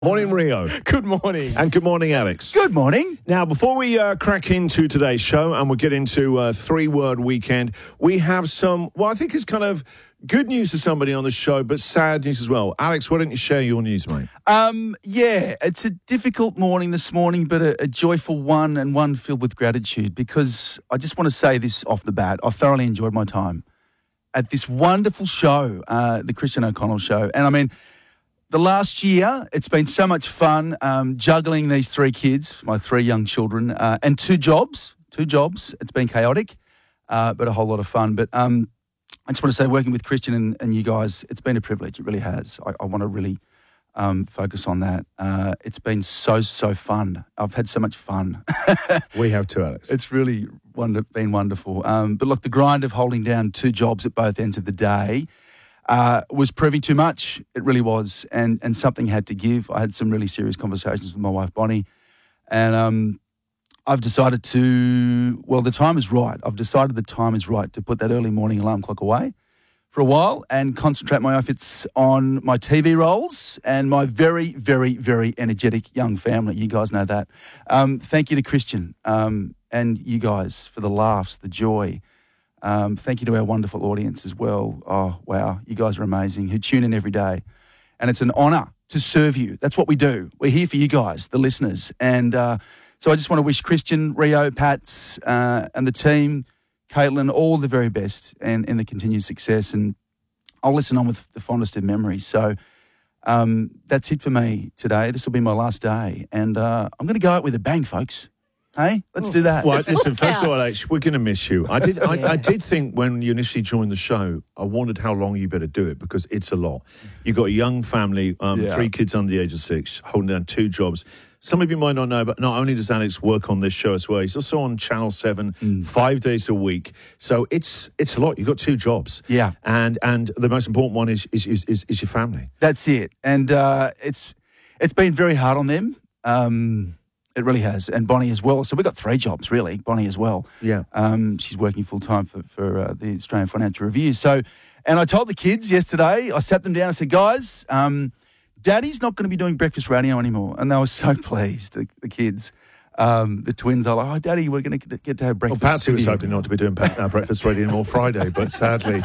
Morning, Rio. Good morning. And good morning, Alex. Good morning. Now, before we crack into today's show and we'll get into a three-word weekend, we have some, I think it's kind of good news to somebody on the show, but sad news as well. Alex, why don't you share your news, mate? Yeah, it's a difficult morning this morning, but a joyful one and one filled with gratitude, because I just want to say this off the bat. I've thoroughly enjoyed my time at this wonderful show, the Christian O'Connell Show. And I mean, the last year, it's been so much fun juggling these three kids, my three young children, and two jobs. It's been chaotic, but a whole lot of fun. But I just want to say, working with Christian and you guys, it's been a privilege. It really has. I want to really focus on that. It's been so fun. I've had so much fun. We have too, Alex. It's really been wonderful. But look, the grind of holding down two jobs at both ends of the day was proving too much. It really was, and something had to give. I had some really serious conversations with my wife, Bonnie, and I've decided the time is right. I've decided the time is right to put that early morning alarm clock away for a while and concentrate my efforts on my TV roles and my very, very, very energetic young family. You guys know that. Thank you to Christian and you guys for the laughs, the joy. Thank you to our wonderful audience as well. Oh, wow, you guys are amazing, who tune in every day. And it's an honour to serve you. That's what we do. We're here for you guys, the listeners. And so I just want to wish Christian, Rio, Pats, and the team, Caitlin, all the very best and the continued success. And I'll listen on with the fondest of memories. So that's it for me today. This will be my last day. And I'm going to go out with a bang, folks. Hey, let's do that. Well, listen, first of all, Alex, we're going to miss you. I did think when you initially joined the show, I wondered how long you better do it, because it's a lot. You've got a young family, three kids under the age of 6, holding down two jobs. Some of you might not know, but not only does Alex work on this show as well, he's also on Channel 7 5 days a week. So it's a lot. You've got two jobs. Yeah. And the most important one is your family. That's it. And it's been very hard on them. It really has, and Bonnie as well. So we've got three jobs, really. Bonnie as well. Yeah. She's working full time for the Australian Financial Review. So, and I told the kids yesterday. I sat them down and said, "Guys, Daddy's not going to be doing breakfast radio anymore," and they were so pleased. The kids, the twins are like, "Oh, Daddy, we're going to get to have breakfast." Well, Patsy was hoping not to be doing breakfast radio anymore Friday, but sadly.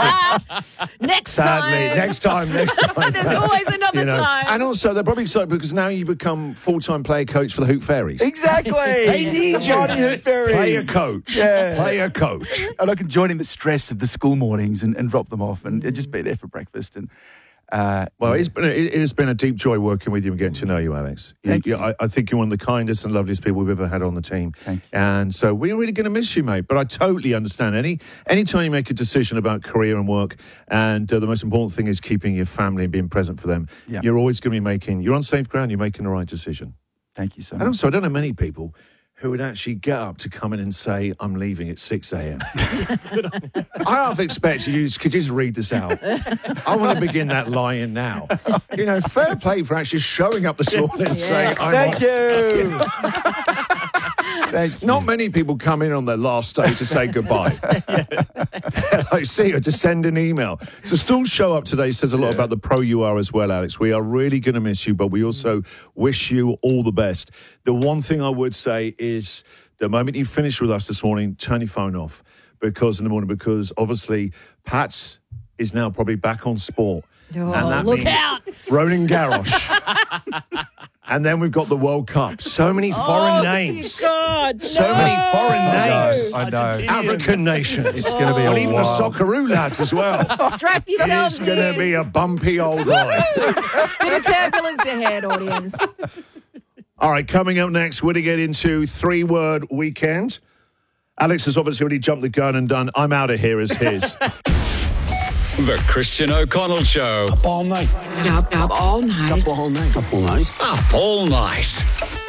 Next time. Next time. There's always another time. And also, they're probably excited because now you become full-time player coach for the Hoot Fairies. Exactly. They need you. Johnny Hoot Fairies. Player coach. Yeah. Player coach. And I can join in the stress of the school mornings and drop them off and just be there for breakfast. And well, it has been a deep joy working with you and getting to know you, Alex. Thank you. I think you're one of the kindest and loveliest people we've ever had on the team. Thank you. And so we're really going to miss you, mate. But I totally understand. Any time you make a decision about career and work, and the most important thing is keeping your family and being present for them, you're always going to be you're on safe ground, you're making the right decition. Thank you so much. And also, I don't know many people who would actually get up to come in and say, "I'm leaving at 6 a.m. I half expect you could just read this out. I want to begin that lie-in now. You know, fair play for actually showing up this morning and saying, Thank you. Not many people come in on their last day to say goodbye. I see you, to send an email. So still show up today says a lot about the pro you are as well, Alex. We are really going to miss you, but we also wish you all the best. The one thing I would say is the moment you finish with us this morning, turn your phone off because obviously Pats is now probably back on sport. Oh, and that look means out. Roland Garros. And then we've got the World Cup. So many foreign names. Dear God, So many foreign names. I know. African nations. It's going to be and a even while. the Socceroo lads as well. Strap yourselves It's going to be a bumpy old ride. Bit of turbulence ahead, audience. All right, coming up next, we're going to get into three-word weekend. Alex has obviously already jumped the gun and done I'm out of here as his. The Christian O'Connell Show. Up all night. Up all night. Up all night. Up all night. Up all night.